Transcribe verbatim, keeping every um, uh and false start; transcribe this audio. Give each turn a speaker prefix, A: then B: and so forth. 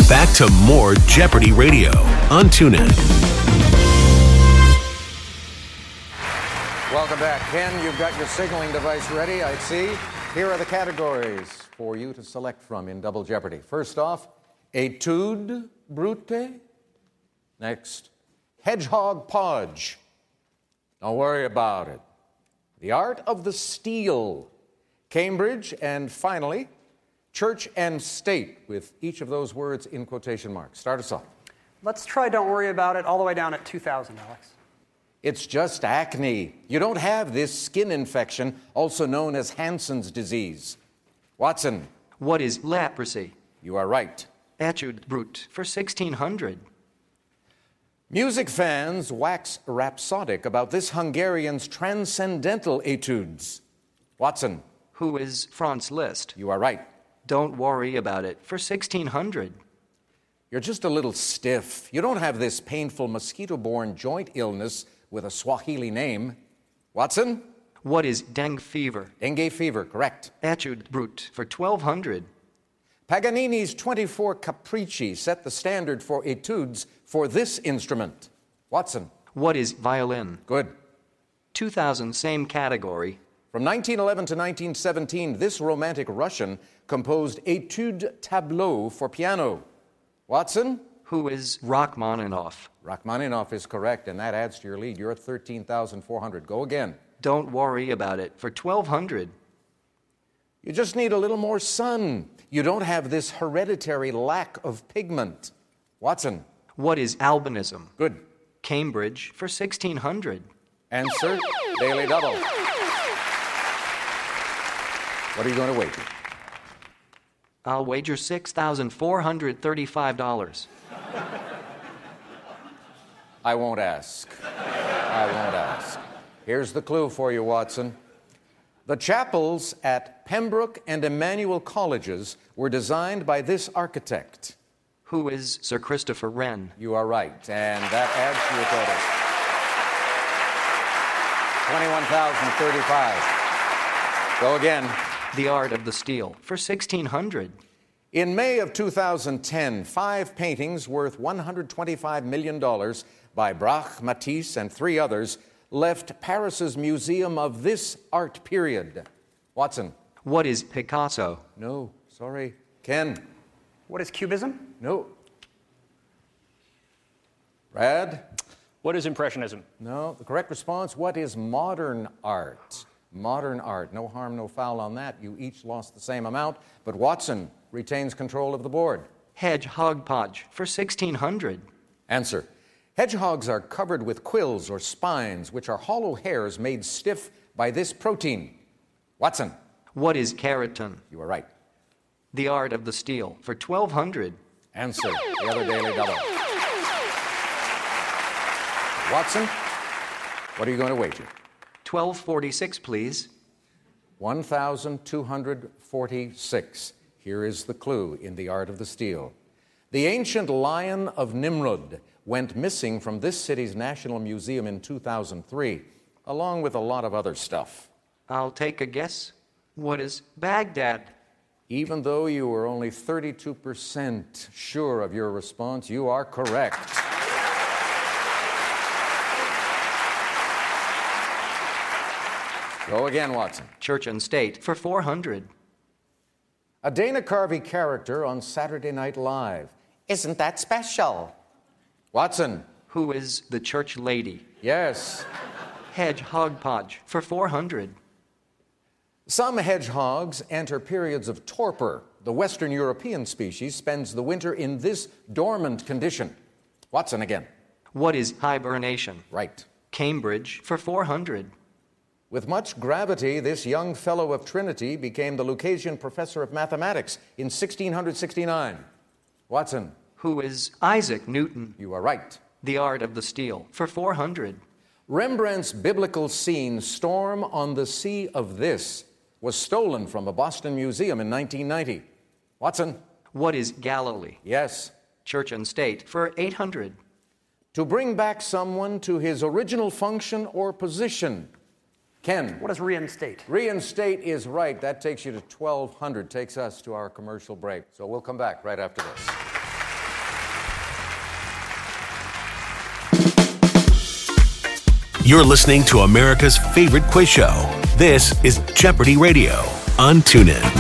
A: Back to more Jeopardy Radio on TuneIn.
B: Welcome back. Ken, you've got your signaling device ready, I see. Here are the categories for you to select from in Double Jeopardy. First off, Etude Brute. Next, Hedgehog Podge. Don't worry about it. The Art of the Steal. Cambridge. And finally, Church and State, with each of those words in quotation marks. Start us off.
C: Let's try Don't Worry About It all the way down at two thousand, Alex.
B: It's just acne. You don't have this skin infection, also known as Hansen's disease. Watson.
D: What is leprosy?
B: You are right.
D: Etude Brute for sixteen hundred.
B: Music fans wax rhapsodic about this Hungarian's transcendental etudes. Watson.
D: Who is Franz Liszt?
B: You are right.
D: Don't Worry About It for sixteen hundred.
B: You're just a little stiff. You don't have this painful mosquito-borne joint illness with a Swahili name. Watson?
D: What is dengue fever?
B: Dengue fever, correct.
D: Etude Brute for twelve hundred.
B: Paganini's twenty-four Capricci set the standard for etudes for this instrument. Watson?
D: What is violin?
B: Good.
D: two thousand, same category.
B: From nineteen eleven to nineteen seventeen, this romantic Russian composed Etude Tableau for piano. Watson?
D: Who is Rachmaninoff?
B: Rachmaninoff is correct, and that adds to your lead. You're at thirteen thousand four hundred. Go again.
D: Don't Worry About It for twelve hundred.
B: You just need a little more sun. You don't have this hereditary lack of pigment. Watson?
D: What is albinism?
B: Good.
D: Cambridge for sixteen hundred.
B: Answer, Daily Double. What are you going to wager?
D: I'll wager six thousand four hundred thirty-five dollars.
B: I won't ask. I won't ask. Here's the clue for you, Watson. The chapels at Pembroke and Emmanuel Colleges were designed by this architect.
D: Who is Sir Christopher Wren?
B: You are right, and that adds to your total. twenty-one thousand thirty-five. Go again.
D: The Art of the Steal for sixteen hundred.
B: In May of two thousand ten, five paintings worth one hundred twenty-five million dollars by Braque, Matisse, and three others left Paris's Museum of this art period. Watson?
D: What is Picasso?
B: No, sorry. Ken?
C: What is Cubism?
B: No. Brad?
E: What is Impressionism?
B: No. The correct response, what is modern art? Modern art. No harm, no foul on that. You each lost the same amount, but Watson retains control of the board.
D: Hedgehog Podge for sixteen hundred.
B: Answer. Hedgehogs are covered with quills or spines, which are hollow hairs made stiff by this protein. Watson.
D: What is keratin?
B: You are right.
D: The Art of the Steal for twelve hundred.
B: Answer. The other Daily Double. Watson, what are you going to wager?
D: twelve forty-six, please.
B: one thousand two hundred forty-six. Here is the clue in The Art of the Steal. The ancient lion of Nimrud went missing from this city's National Museum in two thousand three, along with a lot of other stuff.
D: I'll take a guess. What is Baghdad?
B: Even though you were only thirty-two percent sure of your response, you are correct. Go again, Watson.
D: Church and State for four hundred.
B: A Dana Carvey character on Saturday Night Live. Isn't that special? Watson.
D: Who is the church lady?
B: Yes.
D: Hedgehog Podge for four hundred.
B: Some hedgehogs enter periods of torpor. The Western European species spends the winter in this dormant condition. Watson again.
D: What is hibernation?
B: Right.
D: Cambridge for four hundred.
B: With much gravity, this young fellow of Trinity became the Lucasian professor of mathematics in sixteen sixty-nine. Watson.
D: Who is Isaac Newton?
B: You are right.
D: The Art of the Steal for four hundred.
B: Rembrandt's biblical scene, Storm on the Sea of This, was stolen from a Boston museum in nineteen ninety. Watson.
D: What is Galilee?
B: Yes.
D: Church and State for eight hundred.
B: To bring back someone to his original function or position. Ken.
C: What is reinstate?
B: Reinstate is right. That takes you to twelve hundred, takes us to our commercial break. So we'll come back right after this.
A: You're listening to America's favorite quiz show. This is Jeopardy Radio on TuneIn.